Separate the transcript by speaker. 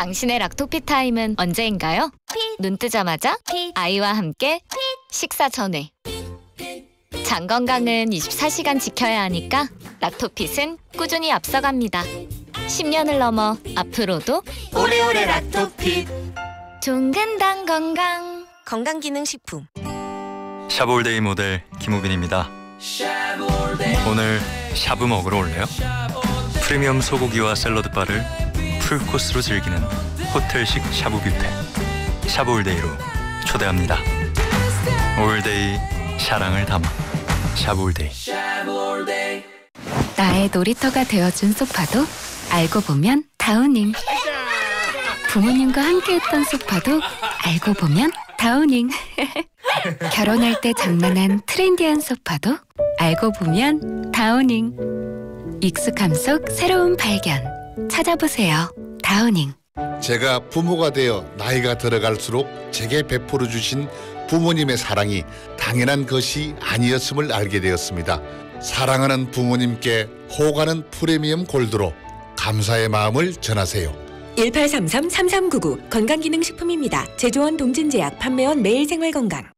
Speaker 1: 당신의 락토피 타임은 언제인가요? 눈 뜨자마자 아이와 함께 식사 전에. 장 건강은 24시간 지켜야 하니까 락토핏은 꾸준히 앞서갑니다. 10년을 넘어 앞으로도
Speaker 2: 오래오래 락토핏.
Speaker 1: 종근당 건강.
Speaker 3: 건강기능식품.
Speaker 4: 샤브올데이 모델 김우빈입니다. 오늘 샤브 먹으러 올래요? 프리미엄 소고기와 샐러드바를 풀코스로 즐기는 호텔식 샤브 뷔페 샤브올데이로 초대합니다. 올데이 사랑을 담아 샤브올데이.
Speaker 5: 나의 놀이터가 되어준 소파도 알고 보면 다우닝. 부모님과 함께했던 소파도 알고 보면 다우닝. 결혼할 때 장만한 트렌디한 소파도 알고 보면 다우닝. 익숙함 속 새로운 발견. 찾아보세요. 다우닝.
Speaker 6: 제가 부모가 되어 나이가 들어갈수록 제게 베풀어 주신 부모님의 사랑이 당연한 것이 아니었음을 알게 되었습니다. 사랑하는 부모님께 호가는 프리미엄 골드로 감사의 마음을 전하세요.
Speaker 3: 1833-3399 건강기능식품입니다. 제조원 동진제약, 판매원 매일생활건강.